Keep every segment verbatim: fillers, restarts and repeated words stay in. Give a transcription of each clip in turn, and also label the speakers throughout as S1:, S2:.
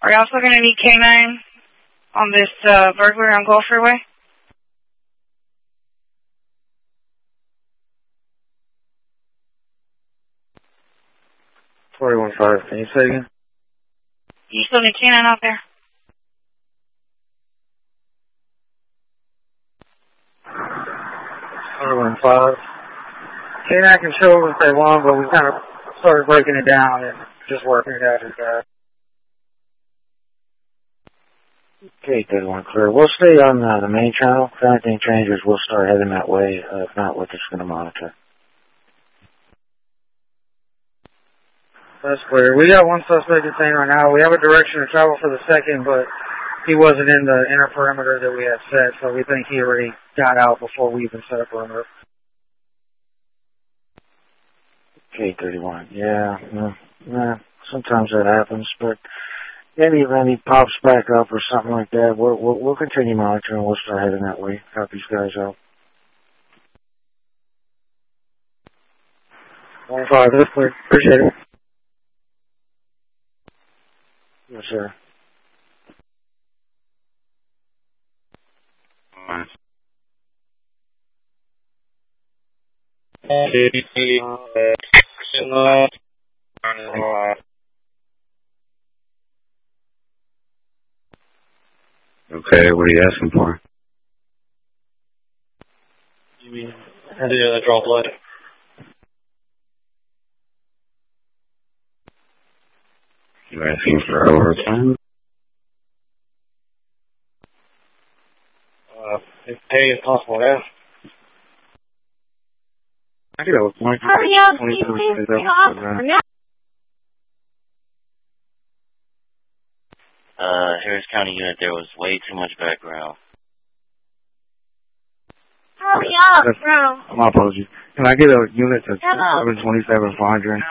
S1: Are you also going to need K nine on this uh, burglary on Gulf Freeway?
S2: four one five, can you say again?
S1: You still need K nine out there?
S2: four one five. K nine can show if they want, but we kind of started breaking it down and just working it out as that. Okay, good one, clear. We'll stay on uh, the main channel. If anything changes, we'll start heading that way. Uh, if not, we're just going to monitor. That's clear. We got one suspect detained right now. We have a direction of travel for the second, but he wasn't in the inner perimeter that we had set, so we think he already got out before we even set a perimeter. K thirty-one. Yeah, yeah, yeah. Sometimes that happens, but maybe when he pops back up or something like that, we'll, we'll, we'll continue monitoring. We'll start heading that way. Help these guys out. one five, that's clear. Appreciate it. Yes, sir.
S3: Okay, what are you asking for?
S2: You mean, how did you draw blood?
S3: You asking for overtime?
S2: Uh, if pay is possible, yeah. I think that was one.
S1: Hurry up, please, please,
S4: Uh, Harris County unit, there was way too much background.
S1: Hurry up, bro.
S2: My apologies. Can I get a unit to seven twenty-seven for Andre?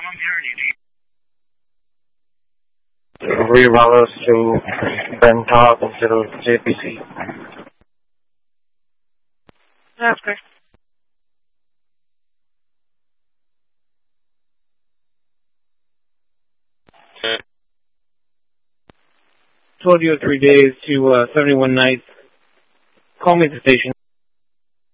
S2: Reroute us to Ben Top instead of J P C.
S1: That's good.
S2: Told you in three days to uh, seventy-one nights. Call me at the station.